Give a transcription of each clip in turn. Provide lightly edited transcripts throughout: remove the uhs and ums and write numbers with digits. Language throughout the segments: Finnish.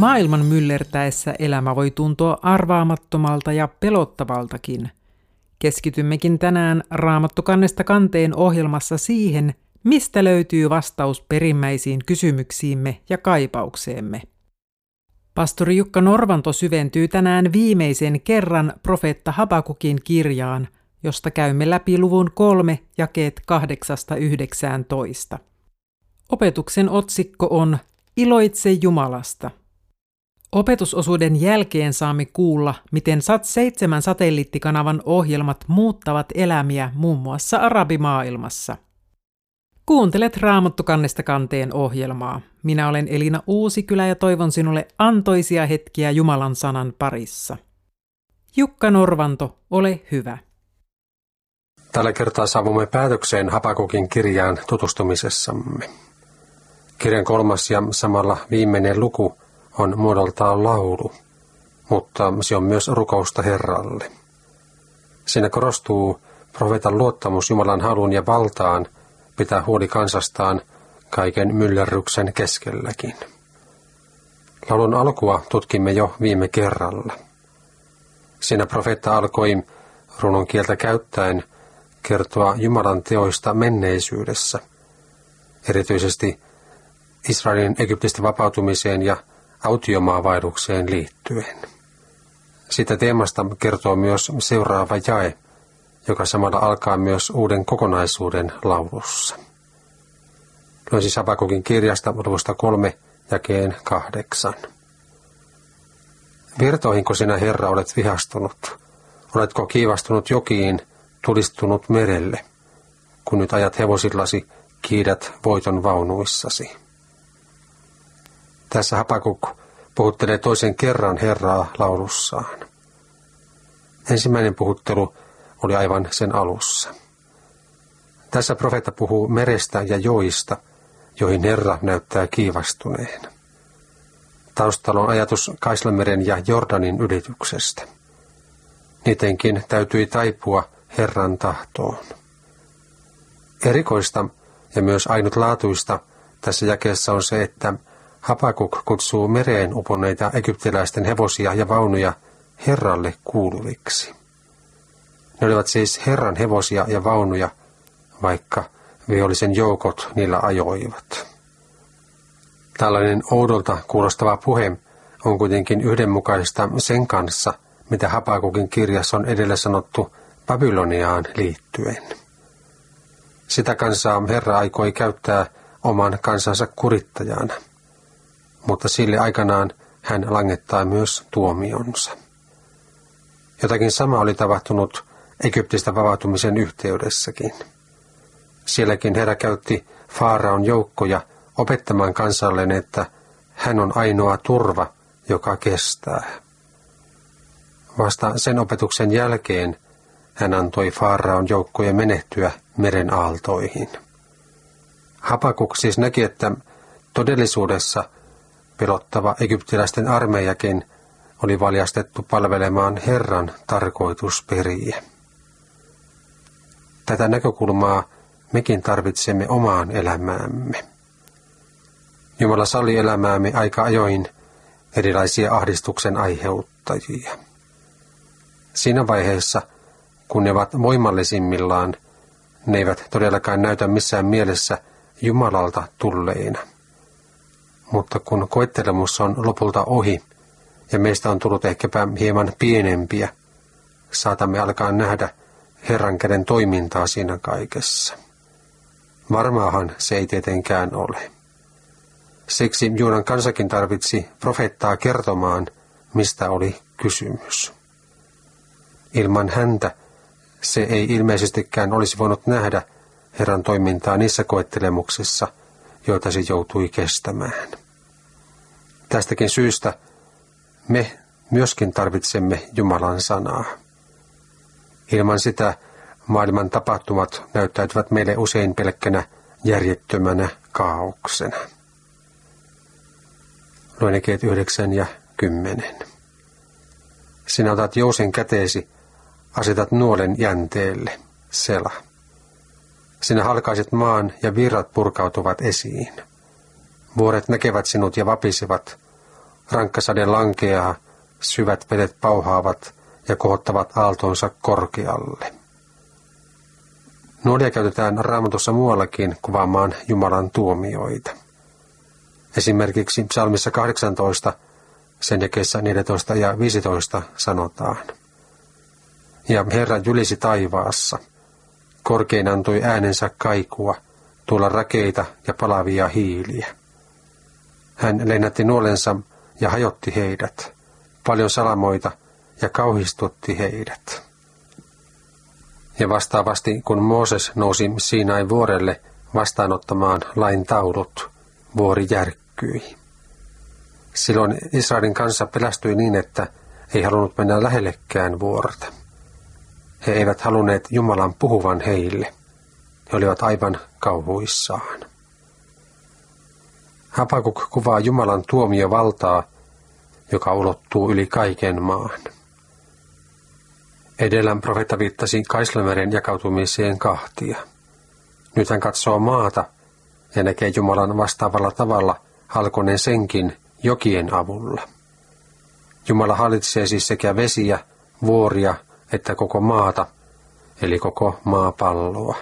Maailman myllertäessä elämä voi tuntua arvaamattomalta ja pelottavaltakin. Keskitymmekin tänään Raamattu kannesta kanteen ohjelmassa siihen, mistä löytyy vastaus perimmäisiin kysymyksiimme ja kaipaukseemme. Pastori Jukka Norvanto syventyy tänään viimeisen kerran profeetta Habakukin kirjaan, josta käymme läpi luvun 3 jakeet 8–19. Opetuksen otsikko on Iloitse Jumalasta. Opetusosuuden jälkeen saamme kuulla, miten SAT7 satelliittikanavan ohjelmat muuttavat elämiä muun muassa arabimaailmassa. Kuuntelet Raamattu kannesta kanteen ohjelmaa. Minä olen Elina Uusikylä ja toivon sinulle antoisia hetkiä Jumalan sanan parissa. Jukka Norvanto, ole hyvä. Tällä kertaa saavumme päätökseen Habakukin kirjaan tutustumisessamme. Kirjan 3. ja samalla viimeinen luku on muodoltaan laulu, mutta se on myös rukousta Herralle. Siinä korostuu profeetan luottamus Jumalan haluun ja valtaan pitää huoli kansastaan kaiken myllerryksen keskelläkin. Laulun alkua tutkimme jo viime kerralla. Siinä profeetta alkoi runon kieltä käyttäen kertoa Jumalan teoista menneisyydessä, erityisesti Israelin Egyptistä vapautumiseen ja autiomaavaellukseen liittyen. Sitä teemasta kertoo myös seuraava jae, joka samalla alkaa myös uuden kokonaisuuden laulussa. Luen siis Habakukin kirjasta luvusta 3 jakeen 8. Virtoihinko sinä, Herra, olet vihastunut? Oletko kiivastunut jokiin, tulistunut merelle, kun nyt ajat hevosillasi, kiidät voiton vaunuissasi? Tässä Habakuk puhuttelee toisen kerran Herraa laulussaan. Ensimmäinen puhuttelu oli aivan sen alussa. Tässä profeetta puhuu merestä ja joista, joihin Herra näyttää kiivastuneen. Taustalla on ajatus Kaislanmeren ja Jordanin ylityksestä. Niidenkin täytyi taipua Herran tahtoon. Erikoista ja myös ainutlaatuista tässä jakeessa on se, että Habakuk kutsuu mereen uponneita egyptiläisten hevosia ja vaunuja Herralle kuuluviksi. Ne olivat siis Herran hevosia ja vaunuja, vaikka vihollisen joukot niillä ajoivat. Tällainen oudolta kuulostava puhe on kuitenkin yhdenmukaista sen kanssa, mitä Habakukin kirjassa on edellä sanottu Babyloniaan liittyen. Sitä kansaa Herra aikoi käyttää oman kansansa kurittajana, mutta sille aikanaan hän langettaa myös tuomionsa. Jotakin sama oli tapahtunut Egyptistä vapautumisen yhteydessäkin. Sielläkin Herra käytti Faaraon joukkoja opettamaan kansalleen, että hän on ainoa turva, joka kestää. Vasta sen opetuksen jälkeen hän antoi Faaraon joukkojen menehtyä meren aaltoihin. Habakuk siis näki, että todellisuudessa pelottava egyptiläisten armeijakin oli valjastettu palvelemaan Herran tarkoitusperiä. Tätä näkökulmaa mekin tarvitsemme omaan elämäämme. Jumala salli elämäämme aika ajoin erilaisia ahdistuksen aiheuttajia. Siinä vaiheessa, kun ne ovat voimallisimmillaan, ne eivät todellakaan näytä missään mielessä Jumalalta tulleina. Mutta kun koettelemus on lopulta ohi ja meistä on tullut ehkäpä hieman pienempiä, saatamme alkaa nähdä Herran käden toimintaa siinä kaikessa. Varmaahan se ei tietenkään ole. Siksi Juudan kansakin tarvitsi profeettaa kertomaan, mistä oli kysymys. Ilman häntä se ei ilmeisestikään olisi voinut nähdä Herran toimintaa niissä koettelemuksissa, joita se joutui kestämään. Tästäkin syystä me myöskin tarvitsemme Jumalan sanaa. Ilman sitä maailman tapahtumat näyttäytyvät meille usein pelkkänä järjettömänä kaaoksena. Luen jakeet 9 ja 10. Sinä otat jousen käteesi, asetat nuolen jänteelle, Sela. Sinä halkaiset maan ja virrat purkautuvat esiin. Vuoret näkevät sinut ja vapisevat. rankkasade lankeaa, syvät vedet pauhaavat ja kohottavat aaltonsa korkealle. Nuolia käytetään Raamatussa muuallakin kuvaamaan Jumalan tuomioita. Esimerkiksi psalmissa 18, sen jakeissa 14 ja 15 sanotaan. Ja Herra julisi taivaassa. Korkein antoi äänensä kaikua, tuolla rakeita ja palavia hiiliä. Hän lennätti nuolensa ja hajotti heidät, paljon salamoita ja kauhistutti heidät. Ja vastaavasti, kun Mooses nousi Siinain vuorelle vastaanottamaan lain taulut, vuori järkkyi. Silloin Israelin kansa pelästyi niin, että ei halunnut mennä lähellekään vuorta. He eivät halunneet Jumalan puhuvan heille. He olivat aivan kauhuissaan. Habakuk kuvaa Jumalan tuomiovaltaa, joka ulottuu yli kaiken maan. Edellä profeetta viittasi Kaislameren jakautumiseen kahtia. Nyt hän katsoo maata ja näkee Jumalan vastaavalla tavalla halkoneen senkin jokien avulla. Jumala hallitsee siis sekä vesiä, vuoria että koko maata, eli koko maapalloa.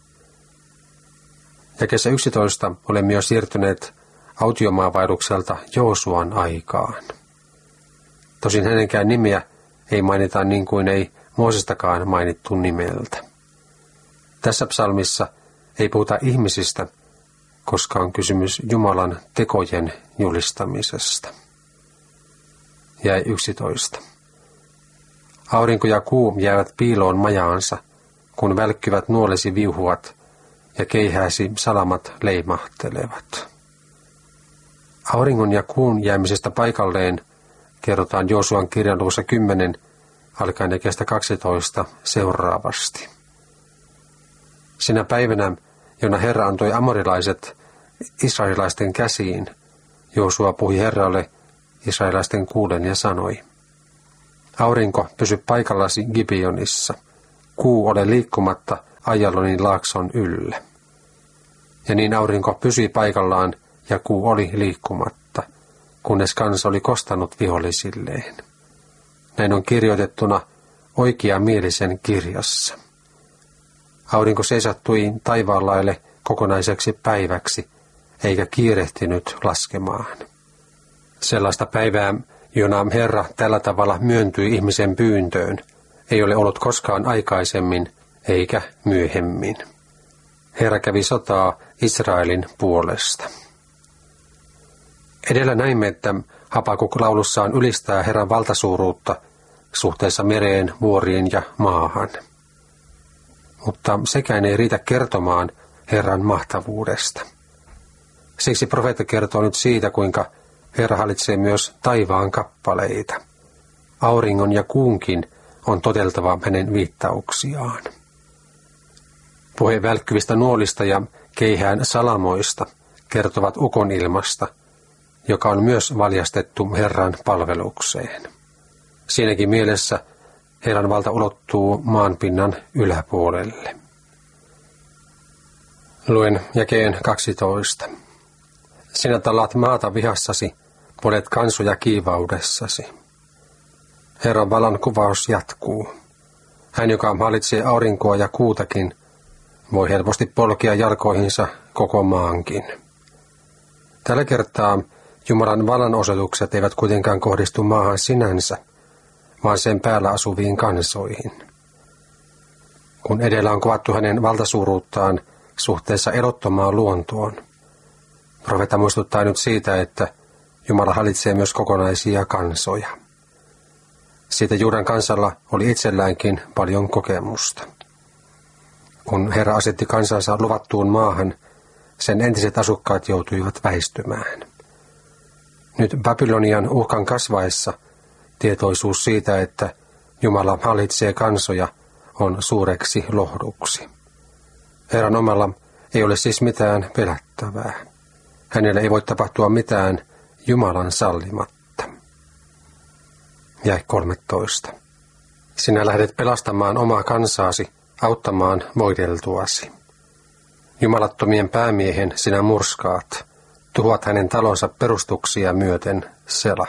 Jakeessa 11 olemme jo siirtyneet autiomaavaellukselta Joosuan aikaan. Tosin hänenkään nimeä ei mainita niin kuin ei Moosestakaan mainittu nimeltä. Tässä psalmissa ei puhuta ihmisistä, koska on kysymys Jumalan tekojen julistamisesta. Jäi 11. Aurinko ja kuu jäävät piiloon majaansa, kun välkkyvät nuolesi viuhuat ja keihääsi salamat leimahtelevat. Auringon ja kuun jäämisestä paikalleen kerrotaan Joosuan kirjan luvussa 10, alkaen jakeesta 12 seuraavasti. Sinä päivänä, jona Herra antoi amorilaiset israelilaisten käsiin, Joosua puhui Herralle israelilaisten kuulen ja sanoi: Aurinko, pysy paikallasi Gibeonissa, kuu ole liikkumatta Ajalonin laakson yllä. Ja niin aurinko pysyi paikallaan ja kuu oli liikkumatta, kunnes kansa oli kostanut vihollisilleen. Näin on kirjoitettuna oikeamielisen kirjassa. Aurinko seisattui taivaanlaelle kokonaiseksi päiväksi, eikä kiirehtinyt laskemaan. Sellaista päivää, jona Herra tällä tavalla myöntyi ihmisen pyyntöön, ei ole ollut koskaan aikaisemmin eikä myöhemmin. Herra kävi sotaa Israelin puolesta. Edellä näimme, että Habakuk laulussaan ylistää Herran valtasuuruutta suhteessa mereen, vuoriin ja maahan. Mutta sekään ei riitä kertomaan Herran mahtavuudesta. Siksi profeetta kertoo nyt siitä, kuinka Herra hallitsee myös taivaan kappaleita. Auringon ja kuunkin on toteltava hänen viittauksiaan. Puhe välkkyvistä nuolista ja keihään salamoista kertovat ukonilmasta, joka on myös valjastettu Herran palvelukseen. Siinäkin mielessä Herran valta ulottuu maanpinnan yläpuolelle. Luen jakeen 12. Sinä tallaat maata vihassasi, polet kansoja kiivaudessasi. Herran vallan kuvaus jatkuu. Hän, joka hallitsee aurinkoa ja kuutakin, voi helposti polkea jalkoihinsa koko maankin. Tällä kertaa Jumalan vallanosoitukset eivät kuitenkaan kohdistu maahan sinänsä, vaan sen päällä asuviin kansoihin. Kun edellä on kuvattu hänen valtasuuruuttaan suhteessa elottomaan luontoon, profeetta muistuttaa nyt siitä, että Jumala hallitsee myös kokonaisia kansoja. Siitä Juudan kansalla oli itselläänkin paljon kokemusta. Kun Herra asetti kansansa luvattuun maahan, sen entiset asukkaat joutuivat väistymään. Nyt Babylonian uhkan kasvaessa tietoisuus siitä, että Jumala hallitsee kansoja, on suureksi lohduksi. Herran omalla ei ole siis mitään pelättävää. Hänelle ei voi tapahtua mitään Jumalan sallimatta. Jäi 13. Sinä lähdet pelastamaan omaa kansaasi, auttamaan voideltuasi. Jumalattomien päämiehen sinä murskaat, tuhoat hänen talonsa perustuksia myöten, Sela.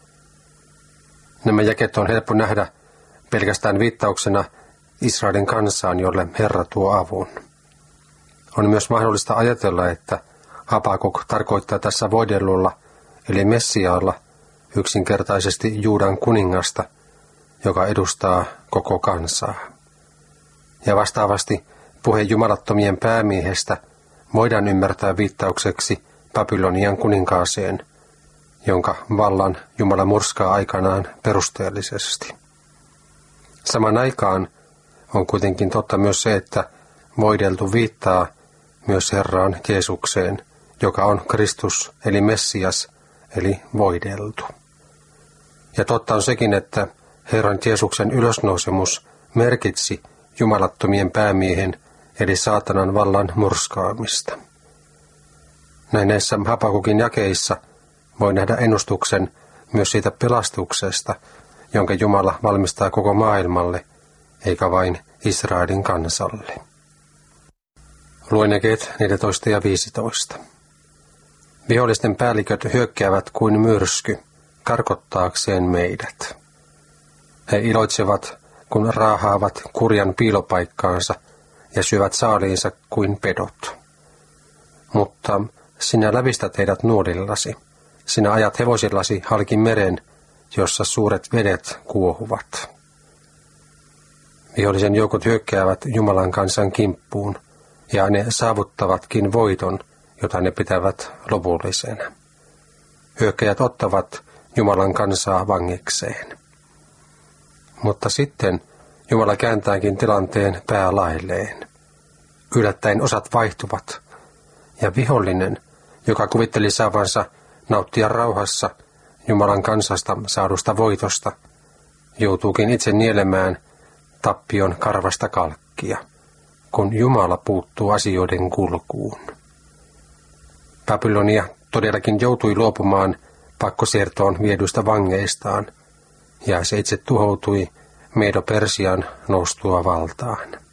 Nämä jakeet on helppo nähdä pelkästään viittauksena Israelin kansaan, jolle Herra tuo avun. On myös mahdollista ajatella, että Habakuk tarkoittaa tässä voidellulla, eli Messiaalla, yksinkertaisesti Juudan kuningasta, joka edustaa koko kansaa. Ja vastaavasti puhe jumalattomien päämiehestä voidaan ymmärtää viittaukseksi Babylonian kuninkaaseen, jonka vallan Jumala murskaa aikanaan perusteellisesti. Saman aikaan on kuitenkin totta myös se, että voideltu viittaa myös Herraan Jeesukseen, joka on Kristus eli Messias eli voideltu. Ja totta on sekin, että Herran Jeesuksen ylösnousemus merkitsi jumalattomien päämiehen eli saatanan vallan murskaamista. Näin näissä Habakukin jakeissa voi nähdä ennustuksen myös siitä pelastuksesta, jonka Jumala valmistaa koko maailmalle, eikä vain Israelin kansalle. Luen jakeet 14 ja 15. Vihollisten päälliköt hyökkäävät kuin myrsky, karkottaakseen meidät. He iloitsevat, kun raahaavat kurjan piilopaikkaansa ja syövät saaliinsa kuin pedot. Mutta sinä lävistät heidät nuolillasi. Sinä ajat hevosillasi halki meren, jossa suuret vedet kuohuvat. Vihollisen joukot hyökkäävät Jumalan kansan kimppuun, ja ne saavuttavatkin voiton, jota ne pitävät lopullisena. Hyökkäjät ottavat Jumalan kansaa vangikseen. Mutta sitten Jumala kääntääkin tilanteen päälailleen. Yllättäen osat vaihtuvat, ja vihollinen, joka kuvitteli saavansa nauttia rauhassa Jumalan kansasta saadusta voitosta, joutuukin itse nielemään tappion karvasta kalkkia, kun Jumala puuttuu asioiden kulkuun. Babylonia todellakin joutui luopumaan pakkosiirtoon viedyistä vangeistaan, ja se itse tuhoutui Medo-Persian noustua valtaan.